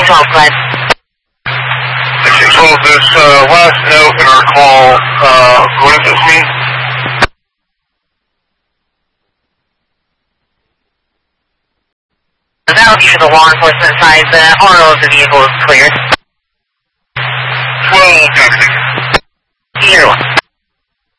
612, Glenn. 612, this last note in our call, what does this mean? That'll be for the law enforcement side. The RO of the vehicle is cleared.